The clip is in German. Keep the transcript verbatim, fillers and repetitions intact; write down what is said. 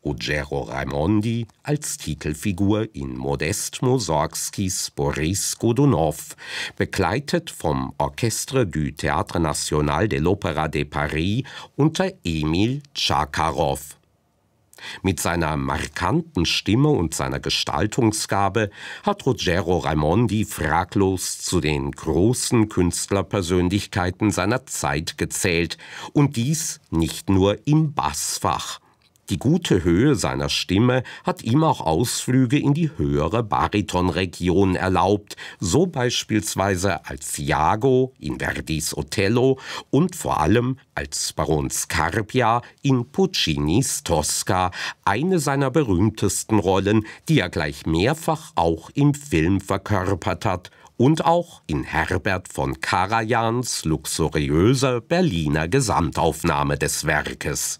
Ruggero Raimondi als Titelfigur in Modest Mussorgskis Boris Godunow, begleitet vom Orchestre du Théâtre National de l'Opéra de Paris unter Emil Tschakarow. Mit seiner markanten Stimme und seiner Gestaltungsgabe hat Ruggero Raimondi fraglos zu den großen Künstlerpersönlichkeiten seiner Zeit gezählt, und dies nicht nur im Bassfach. Die gute Höhe seiner Stimme hat ihm auch Ausflüge in die höhere Baritonregion erlaubt, so beispielsweise als Iago in Verdis Othello und vor allem als Baron Scarpia in Puccinis Tosca, eine seiner berühmtesten Rollen, die er gleich mehrfach auch im Film verkörpert hat und auch in Herbert von Karajans luxuriöser Berliner Gesamtaufnahme des Werkes.